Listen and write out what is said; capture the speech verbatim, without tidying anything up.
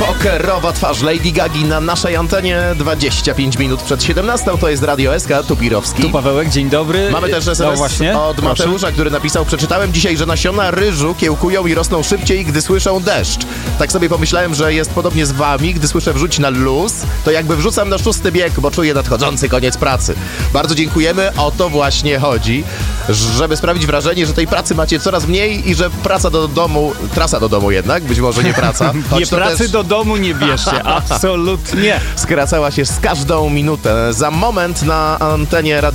Pokerowa twarz Lady Gagi na naszej antenie dwadzieścia pięć minut przed siedemnastą. To jest Radio S K, tu Pirowski. Tu Pawełek, dzień dobry. Mamy też S M S no właśnie, od proszę. Mateusza, który napisał: przeczytałem dzisiaj, że nasiona ryżu kiełkują i rosną szybciej, gdy słyszą deszcz. Tak sobie pomyślałem, że jest podobnie z wami, gdy słyszę wrzuć na luz, to jakby wrzucam na szósty bieg, bo czuję nadchodzący koniec pracy. Bardzo dziękujemy, o to właśnie chodzi, żeby sprawić wrażenie, że tej pracy macie coraz mniej i że praca do domu, trasa do domu jednak, być może nie praca. Nie pracy też... do domu nie bierzcie, absolutnie. Skracała się z każdą minutę. Za moment na antenie Radio